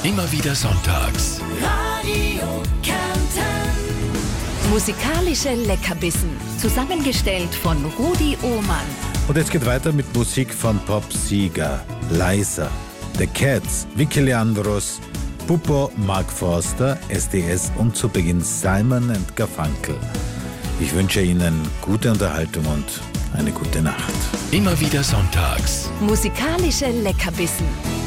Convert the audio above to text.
Immer wieder sonntags. Radio Kärnten. Musikalische Leckerbissen. Zusammengestellt von Rudi Ohmann. Und es geht weiter mit Musik von Pop Seeger, Liza, The Cats, Vicky Leandros, Pupo, Mark Forster, SDS und zu Beginn Simon & Garfunkel. Ich wünsche Ihnen gute Unterhaltung und eine gute Nacht. Immer wieder sonntags. Musikalische Leckerbissen.